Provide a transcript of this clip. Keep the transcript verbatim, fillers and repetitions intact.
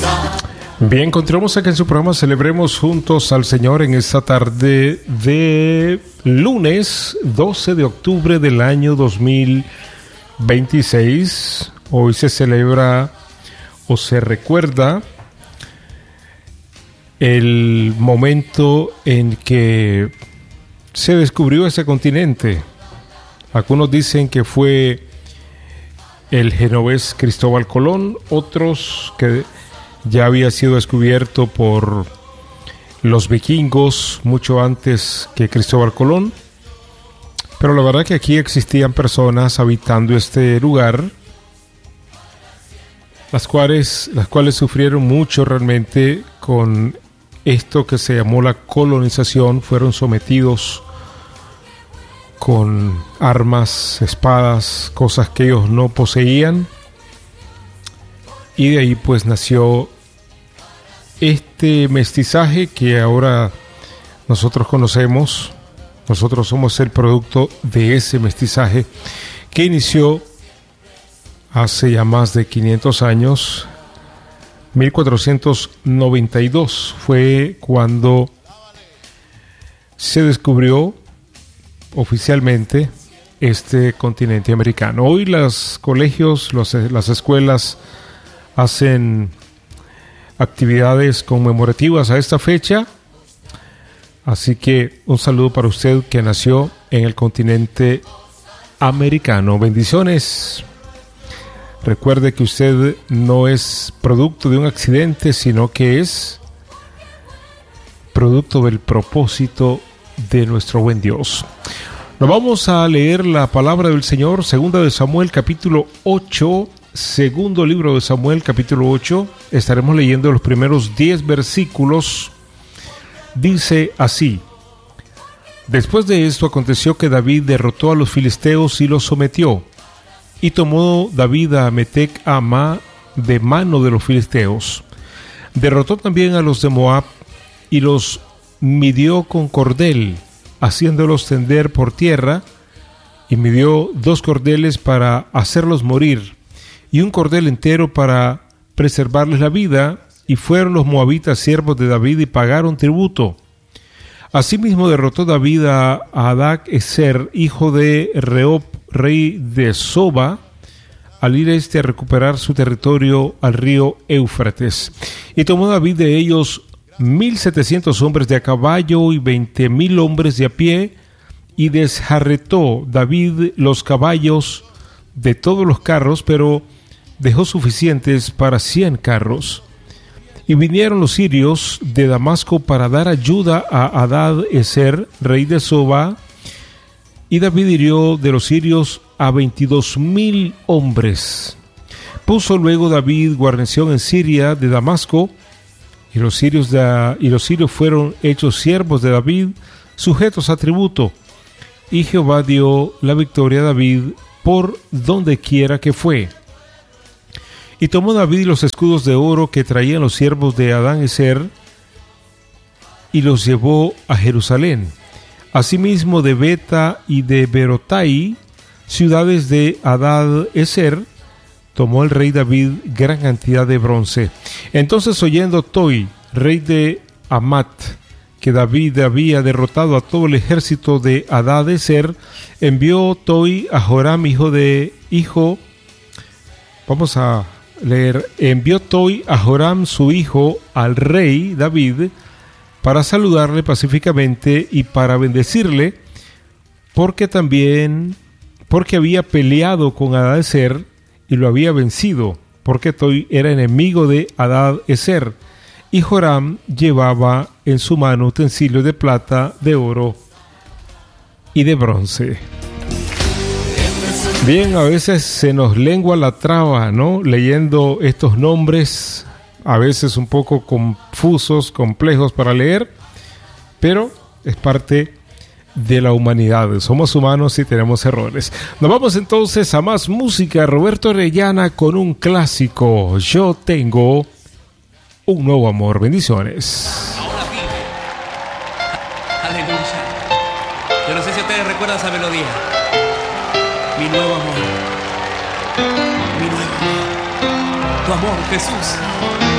Bien, continuamos aquí en su programa Celebremos Juntos al Señor en esta tarde de lunes doce de octubre del año dos mil veintiséis. Hoy se celebra o se recuerda el momento en que se descubrió ese continente. Algunos dicen que fue el genovés Cristóbal Colón, otros que ya había sido descubierto por los vikingos mucho antes que Cristóbal Colón. Pero la verdad que aquí existían personas habitando este lugar, las cuales, las cuales sufrieron mucho realmente con esto que se llamó la colonización. Fueron sometidos con armas, espadas, cosas que ellos no poseían. Y de ahí pues nació este mestizaje que ahora nosotros conocemos. Nosotros somos el producto de ese mestizaje que inició hace ya más de quinientos años. mil cuatrocientos noventa y dos fue cuando se descubrió oficialmente este continente americano. Hoy los colegios, los, las escuelas hacen actividades conmemorativas a esta fecha, así que un saludo para usted que nació en el continente americano. Bendiciones. Recuerde que usted no es producto de un accidente, sino que es producto del propósito de nuestro buen Dios. Nos vamos a leer la palabra del Señor, segunda de Samuel, capítulo ocho. Segundo libro de Samuel, capítulo ocho. Estaremos leyendo los primeros diez versículos. Dice así: Después de esto aconteció que David derrotó a los filisteos y los sometió. Y tomó David a Metec Amá de mano de los filisteos. Derrotó también a los de Moab y los midió con cordel, haciéndolos tender por tierra, y midió dos cordeles para hacerlos morir, y un cordel entero para preservarles la vida, y fueron los moabitas siervos de David y pagaron tributo. Asimismo derrotó David a Hadad-Ezer, hijo de Rehob, rey de Soba, al ir este a recuperar su territorio al río Éufrates. Y tomó David de ellos mil setecientos hombres de a caballo y veinte mil hombres de a pie, y desjarretó David los caballos de todos los carros, pero dejó suficientes para cien carros. Y vinieron los sirios de Damasco para dar ayuda a Hadad-Ezer, rey de Soba, y David hirió de los sirios a veintidós mil hombres. Puso luego David guarnición en Siria de Damasco, y los sirios, de, y los sirios fueron hechos siervos de David, sujetos a tributo. Y Jehová dio la victoria a David por donde quiera que fue. Y tomó David los escudos de oro que traían los siervos de Hadad-Ezer y los llevó a Jerusalén. Asimismo de Beta y de Berotai, ciudades de Hadad-Ezer, tomó el rey David gran cantidad de bronce. Entonces, oyendo Toi, rey de Amat, que David había derrotado a todo el ejército de Hadad-Ezer, envió Toi a Joram, hijo de hijo. Vamos a leer. Envió Toi a Joram, su hijo, al rey David, para saludarle pacíficamente y para bendecirle, porque también, porque había peleado con Hadad-Ezer y lo había vencido, porque Toi era enemigo de Hadad-Ezer. Y Joram llevaba en su mano utensilios de plata, de oro y de bronce. Bien, a veces se nos lengua la traba, ¿no? Leyendo estos nombres, a veces un poco confusos, complejos para leer, pero es parte de la humanidad. Somos humanos y tenemos errores. Nos vamos entonces a más música. Roberto Orellana con un clásico, Yo tengo un nuevo amor. Bendiciones. Ahora vive. Aleluya. Yo no sé si ustedes recuerdan esa melodía. Mi nuevo amor. Mi nuevo amor. Tu amor, Jesús.